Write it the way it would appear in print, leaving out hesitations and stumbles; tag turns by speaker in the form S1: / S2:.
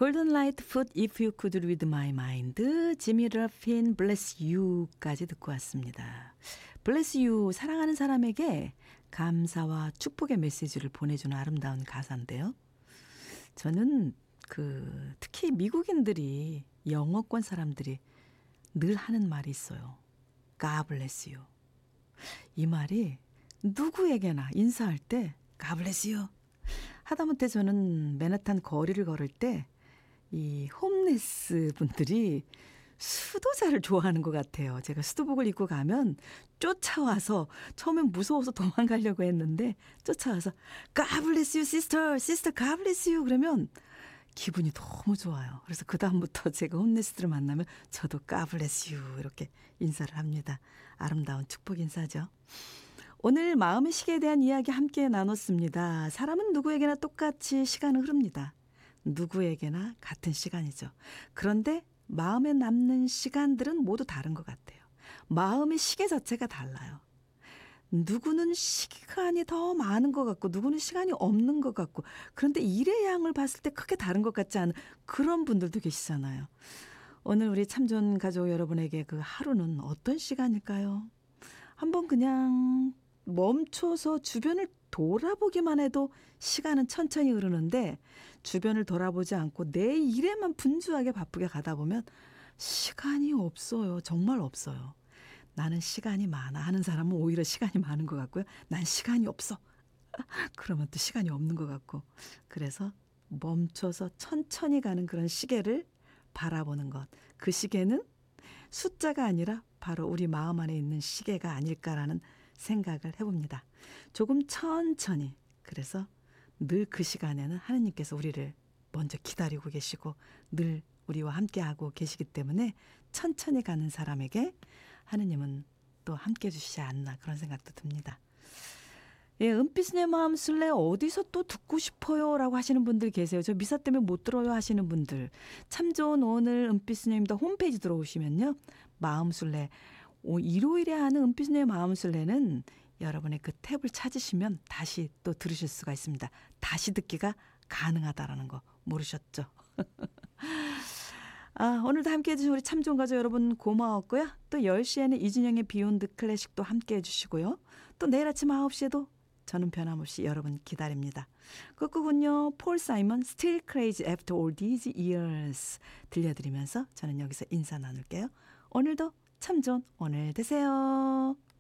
S1: 골든 라이트 풋 If You Could Read My Mind, 지미 러핀 Bless You까지 듣고 왔습니다. Bless You, 사랑하는 사람에게 감사와 축복의 메시지를 보내주는 아름다운 가사인데요. 저는 특히 미국인들이, 영어권 사람들이 늘 하는 말이 있어요. God bless you. 이 말이 누구에게나 인사할 때 God bless you 하다못해 저는 맨하탄 거리를 걸을 때 이 홈레스 분들이 수도자를 좋아하는 것 같아요. 제가 수도복을 입고 가면 쫓아와서, 처음엔 무서워서 도망가려고 했는데 쫓아와서 God bless you sister, sister God bless you 그러면 기분이 너무 좋아요. 그래서 그 다음부터 제가 홈레스들을 만나면 저도 God bless you 이렇게 인사를 합니다. 아름다운 축복 인사죠. 오늘 마음의 시계에 대한 이야기 함께 나눴습니다. 사람은 누구에게나 똑같이 시간은 흐릅니다. 누구에게나 같은 시간이죠. 그런데 마음에 남는 시간들은 모두 다른 것 같아요. 마음의 시계 자체가 달라요. 누구는 시간이 더 많은 것 같고 누구는 시간이 없는 것 같고, 그런데 일의 양을 봤을 때 크게 다른 것 같지 않은 그런 분들도 계시잖아요. 오늘 우리 참 좋은 가족 여러분에게 그 하루는 어떤 시간일까요? 한번 그냥 멈춰서 주변을 돌아보기만 해도 시간은 천천히 흐르는데, 주변을 돌아보지 않고 내 일에만 분주하게 바쁘게 가다 보면 시간이 없어요. 정말 없어요. 나는 시간이 많아 하는 사람은 오히려 시간이 많은 것 같고요. 난 시간이 없어. 그러면 또 시간이 없는 것 같고. 그래서 멈춰서 천천히 가는 그런 시계를 바라보는 것. 그 시계는 숫자가 아니라 바로 우리 마음 안에 있는 시계가 아닐까라는 생각을 해봅니다. 조금 천천히. 그래서 늘 그 시간에는 하느님께서 우리를 먼저 기다리고 계시고 늘 우리와 함께하고 계시기 때문에 천천히 가는 사람에게 하느님은 또 함께 해주시지 않나, 그런 생각도 듭니다. 예, 은빛의 마음 술래 어디서 또 듣고 싶어요 라고 하시는 분들 계세요. 저 미사 때문에 못 들어요 하시는 분들, 참 좋은 오늘 은빛스님입니다 홈페이지 들어오시면요, 마음 술래, 일요일에 하는 은빛의 마음 술래는 여러분의 그 탭을 찾으시면 다시 또 들으실 수가 있습니다. 다시 듣기가 가능하다라는 거 모르셨죠? 오늘도 함께해 주신 우리 참 좋은 가족 여러분 고마웠고요. 또 10시에는 이준영의 비욘드 클래식도 함께해 주시고요. 또 내일 아침 9시에도 저는 변함없이 여러분 기다립니다. 끝곡은요, 폴 사이먼 Still Crazy After All These Years 들려드리면서 저는 여기서 인사 나눌게요. 오늘도 참 좋은 오늘 되세요.